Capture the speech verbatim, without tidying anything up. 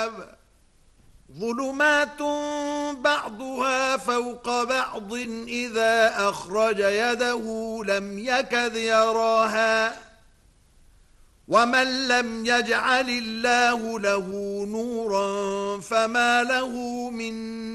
السحاب ظلمات بعضها فوق بعض إذا أخرج يده لم يكد يراها ومن لم يجعل الله له نورا فما له من